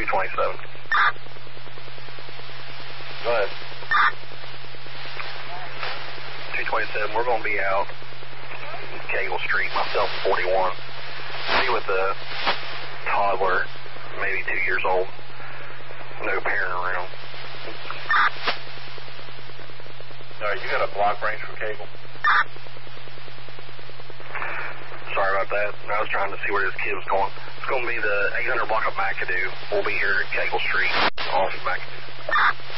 227. Go ahead. 227, we're going to be out Cagle Street, myself 41. Be with a toddler, maybe 2 years old. No parent around. Alright, you got a block range for Cagle? Sorry about that. I was trying to see where this kid was going. It's going to be the 800 block of McAdoo. We'll be here at Cagle Street off of McAdoo.